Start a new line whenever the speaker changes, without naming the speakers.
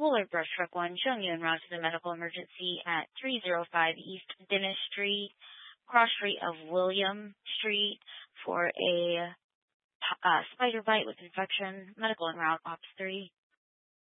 Wooler Brush Truck 1 showing you en route to the medical emergency at 305 East Dennis Street, cross street of William Street for a spider bite with infection. Medical en route, Ops 3.